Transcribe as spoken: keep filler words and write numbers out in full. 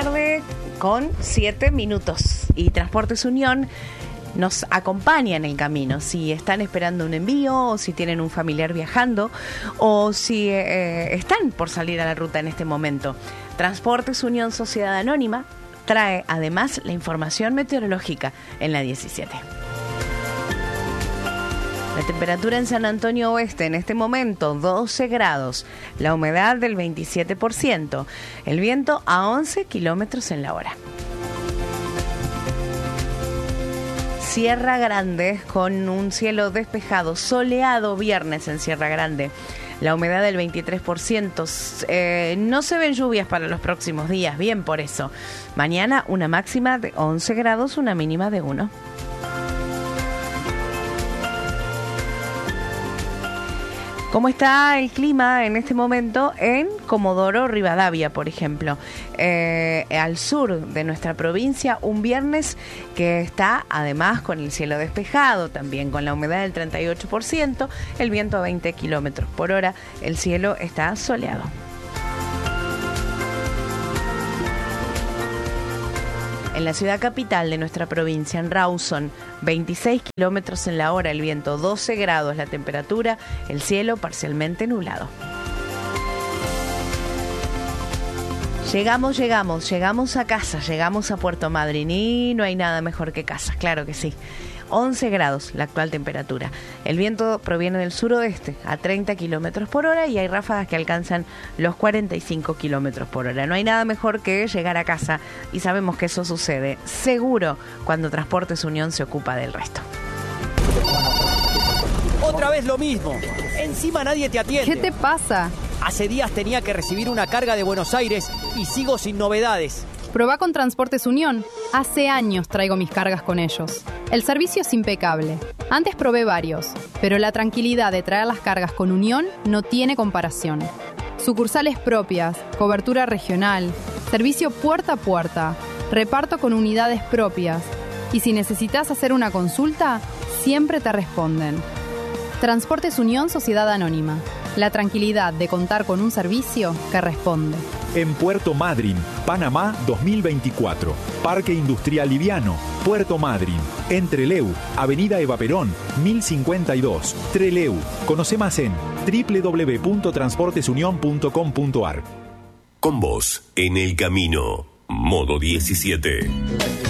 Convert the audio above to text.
tarde con siete minutos y Transportes Unión nos acompaña en el camino. Si están esperando un envío o si tienen un familiar viajando o si eh, están por salir a la ruta en este momento. Transportes Unión Sociedad Anónima trae además la información meteorológica en la diecisiete. La temperatura en San Antonio Oeste en este momento doce grados, la humedad del veintisiete por ciento, el viento a once kilómetros en la hora. Sierra Grande con un cielo despejado, soleado viernes en Sierra Grande. La humedad del veintitrés por ciento. Eh, no se ven lluvias para los próximos días, bien por eso. Mañana una máxima de once grados, una mínima de uno. ¿Cómo está el clima en este momento en Comodoro Rivadavia, por ejemplo? Eh, al sur de nuestra provincia, un viernes que está además con el cielo despejado, también con la humedad del treinta y ocho por ciento, el viento a veinte kilómetros por hora, el cielo está soleado. En la ciudad capital de nuestra provincia, en Rawson, veintiséis kilómetros en la hora, el viento doce grados, la temperatura, el cielo parcialmente nublado. Llegamos, llegamos, llegamos a casa, llegamos a Puerto Madryn y no hay nada mejor que casa, claro que sí. once grados la actual temperatura. El viento proviene del suroeste a treinta kilómetros por hora y hay ráfagas que alcanzan los cuarenta y cinco kilómetros por hora. No hay nada mejor que llegar a casa y sabemos que eso sucede seguro cuando Transportes Unión se ocupa del resto. Otra vez lo mismo. Encima nadie te atiende. ¿Qué te pasa? Hace días tenía que recibir una carga de Buenos Aires y sigo sin novedades. Probá con Transportes Unión. Hace años traigo mis cargas con ellos. El servicio es impecable. Antes probé varios, pero la tranquilidad de traer las cargas con Unión no tiene comparación. Sucursales propias, cobertura regional, servicio puerta a puerta, reparto con unidades propias. Y si necesitas hacer una consulta, siempre te responden. Transportes Unión Sociedad Anónima. La tranquilidad de contar con un servicio que responde. En Puerto Madryn, Panamá dos mil veinticuatro. Parque Industrial Liviano, Puerto Madryn. En Trelew, Avenida Eva Perón, mil cincuenta y dos. Trelew. Conoce más en doble u doble u doble u punto transportes unión punto com punto a r. Con vos, en el camino. Modo diecisiete.